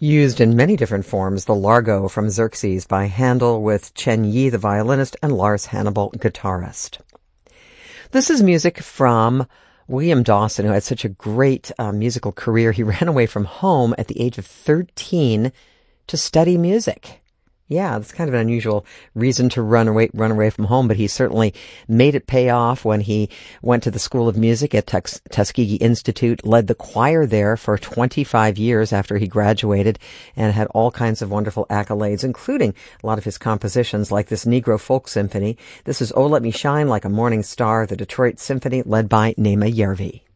Used in many different forms, the Largo from Xerxes by Handel with Chen Yi, the violinist, and Lars Hannibal, guitarist. This is music from William Dawson, who had such a great musical career. He ran away from home at the age of 13 to study music. Yeah, that's kind of an unusual reason to run away from home, but he certainly made it pay off when he went to the School of Music at Tuskegee Institute, led the choir there for 25 years after he graduated, and had all kinds of wonderful accolades, including a lot of his compositions like this Negro Folk Symphony. This is Oh Let Me Shine Like a Morning Star, the Detroit Symphony, led by Nema Järvi.